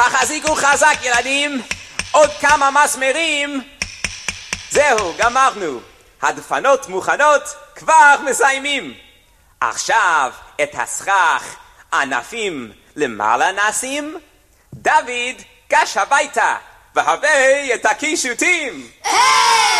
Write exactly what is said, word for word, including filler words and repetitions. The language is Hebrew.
החזיקו חזק ילדים, עוד כמה מסמרים. זהו, גמרנו. הדפנות מוכנות, כבר מסיימים. עכשיו את הסכך ענפים למעלה נשים. דוד, גש הביתה והביא את הקישוטים. היי!